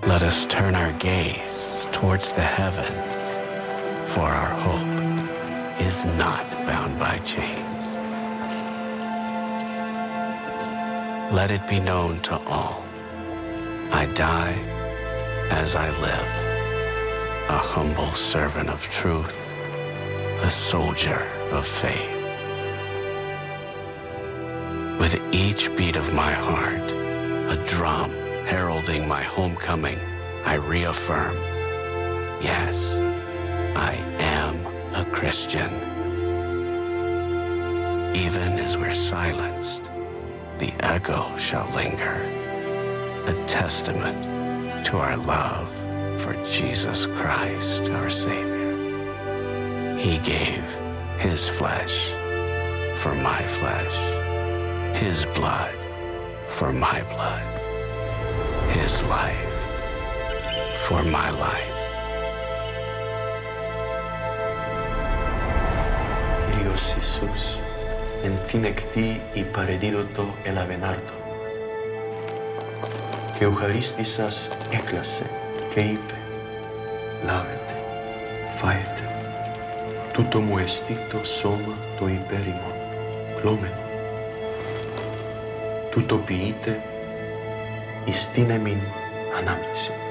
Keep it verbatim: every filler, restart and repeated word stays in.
Let us turn our gaze towards the heavens, for our hope is not bound by chains. Let it be known to all, I die as I live, a humble servant of truth, a soldier of faith. With each beat of my heart, a drum heralding my homecoming, I reaffirm, yes, I am a Christian. Even as we're silenced, the echo shall linger, a testament to our love for Jesus Christ, our Savior. He gave his flesh for my flesh, his blood for my blood, his life for my life. Κύριος Ιησούς, εν την εκτή υπαρεδίδωτο ελαβενάρτο. Και ο χαρίστησας έκλασε και είπε, λάβετε, φάετε, τούτο μου εστί το σώμα το υπέρημον, κλώμενο. Τούτο ποιείτε εις την εμήν ανάμνηση.